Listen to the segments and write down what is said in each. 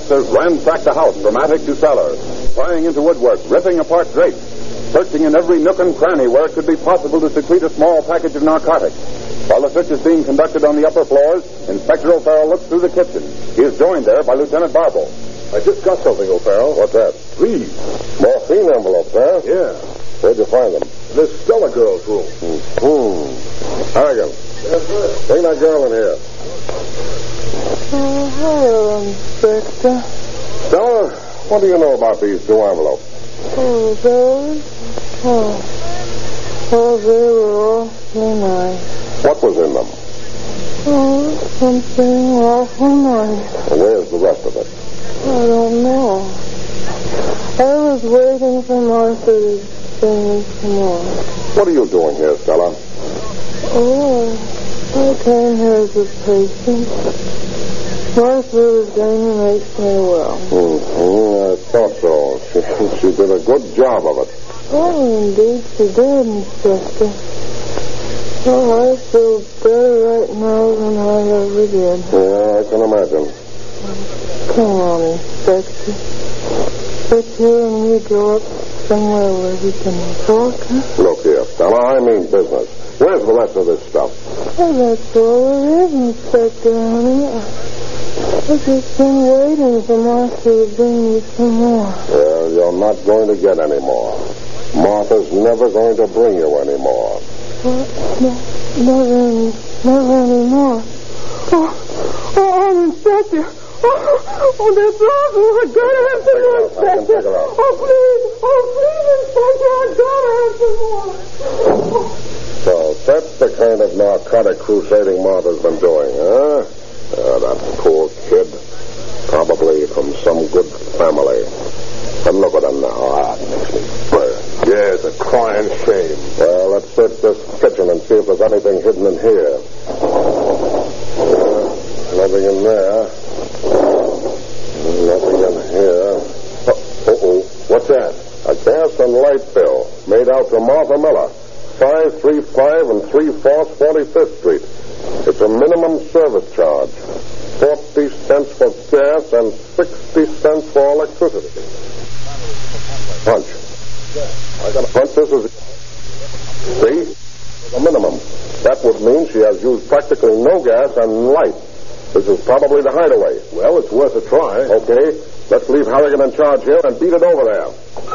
officers ransacked the house from attic to cellar, prying into woodwork, ripping apart drapes, searching in every nook and cranny where it could be possible to secrete a small package of narcotics. While the search is being conducted on the upper floors, Inspector O'Farrell looks through the kitchen. He is joined there by Lieutenant Barbo. I just got something, O'Farrell. What's that? These. Morphine envelopes, huh? Yeah. Where'd you find them? In this Stella girl's room. Harrigan. Yes, sir. Bring that girl in here. Oh, hello, Inspector. Stella, what do you know about these 2 envelopes? Oh, those? Oh, they were awfully nice. What was in them? Oh, something awful nice. And where's the rest of it? I don't know. I was waiting for Martha to bring me some more. What are you doing here, Stella? Oh, I came here as a patient. Martha was going to make me well. I thought so. She did a good job of it. Oh, indeed she did, Inspector. Oh, I feel better right now than I ever did. Yeah, I can imagine. Come on, Inspector. Sit here and we go up somewhere where we can talk, huh? Look here, Stella, I mean business. Where's the rest of this stuff? Oh, that's all there is, Inspector, honey. I've just been waiting for Martha to bring me some more. Well, you're not going to get any more. Martha's never going to bring you any more. Never anymore. Oh, Inspector. Oh, that's awful. I gotta have some more, Inspector. Oh, please, Inspector, I gotta have some more. So that's the kind of narcotic crusading Martha's been doing, huh? That poor kid. Probably from some good family. And look at her now. It makes me burn. Yeah, it's a crying shame. Well, let's search this kitchen and see if there's anything hidden in here. Nothing in there. Nothing in here. What's that? A gas and light bill made out to Martha Miller, 535 and 3/4 45th Street. It's a minimum service charge. 40 cents for gas and 60 cents for electricity. Punch. I got a hunch this is... See? The minimum. That would mean she has used practically no gas and light. This is probably the hideaway. Well, it's worth a try. Okay, let's leave Harrigan in charge here and beat it over there.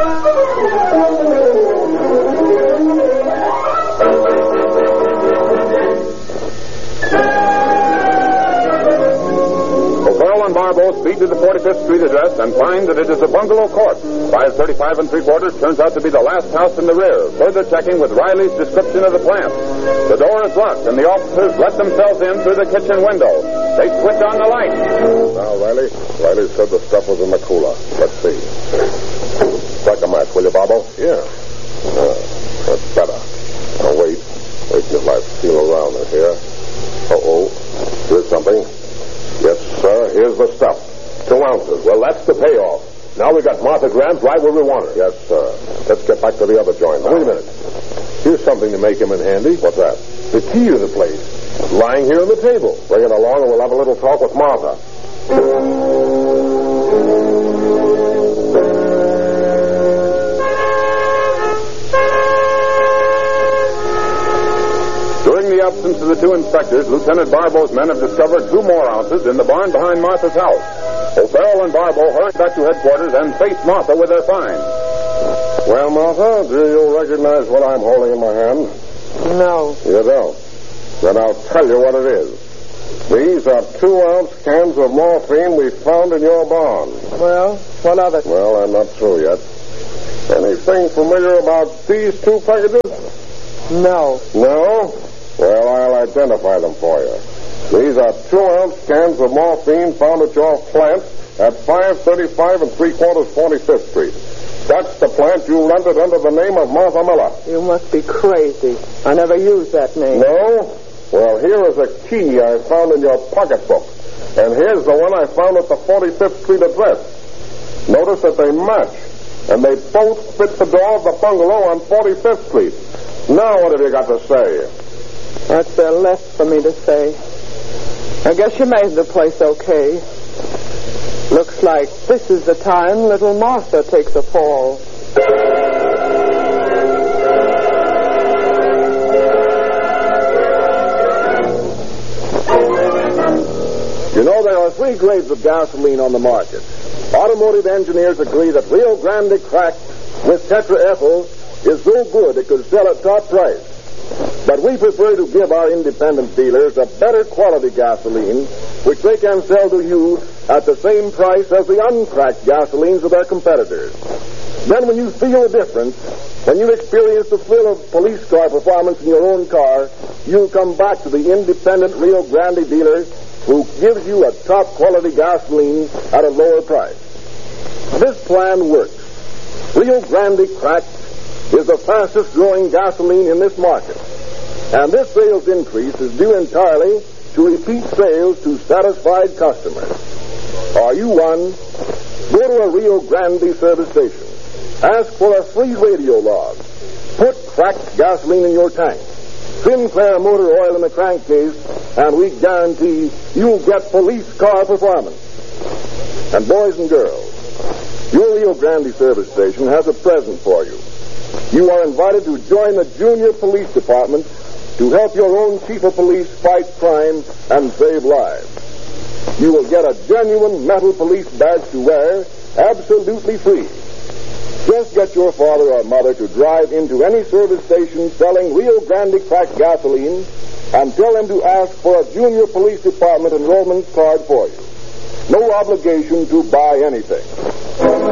O'Farrell and Barbo speed to the 45th Street address and find that it is a bungalow court. 535 and 3/4 turns out to be the last house in the rear, further checking with Riley's description of the plant. The door is locked, and the officers let themselves in through the kitchen window. They switch on the light. Now, Riley. Riley said the stuff was in the cooler. Let's see. Strike a match, will you, Barbo? Yeah. That's better. Now, wait. Wait till I feel around in here. Here's something. Yes, sir. Here's the stuff. 2 ounces. Well, that's the payoff. Now we got Martha Grant right where we want her. Yes, sir. Let's get back to the other joint now. Wait a minute. Here's something to make him in handy. What's that? The key to the place. Lying here on the table. Bring it along and we'll have a little talk with Martha. During the absence of the 2 inspectors, Lieutenant Barbo's men have discovered 2 more ounces in the barn behind Martha's house. O'Farrell and Barbo hurry back to headquarters and face Martha with their find. Well, Martha, do you recognize what I'm holding in my hand? No. You don't? Then I'll tell you what it is. These are 2-ounce cans of morphine we found in your barn. Well, what of it? Well, I'm not through yet. Anything familiar about these 2 packages? No. No? Well, I'll identify them for you. These are 2-ounce cans of morphine found at your plant at 535 and 3/4 45th Street. That's the plant you rented under the name of Martha Miller. You must be crazy. I never used that name. No? Well, here is a key I found in your pocketbook. And here's the one I found at the 45th Street address. Notice that they match. And they both fit the door of the bungalow on 45th Street. Now what have you got to say? That's left for me to say. I guess you made the place okay. Looks like this is the time little Martha takes a fall. You know, there are 3 grades of gasoline on the market. Automotive engineers agree that Rio Grande cracked with tetraethyl is so good it could sell at top price. But we prefer to give our independent dealers a better quality gasoline, which they can sell to you at the same price as the uncracked gasolines of their competitors. Then when you feel the difference, when you experience the thrill of police car performance in your own car, you'll come back to the independent Rio Grande dealer who gives you a top quality gasoline at a lower price. This plan works. Rio Grande Cracked is the fastest growing gasoline in this market. And this sales increase is due entirely to repeat sales to satisfied customers. Are you one? Go to a Rio Grande service station. Ask for a free radio log. Put cracked gasoline in your tank. Sinclair motor oil in the crankcase, and we guarantee you'll get police car performance. And boys and girls, your Rio Grande service station has a present for you. You are invited to join the Junior Police Department to help your own chief of police fight crime and save lives. You will get a genuine metal police badge to wear, absolutely free. Just get your father or mother to drive into any service station selling Rio Grande cracked gasoline and tell them to ask for a Junior Police Department enrollment card for you. No obligation to buy anything.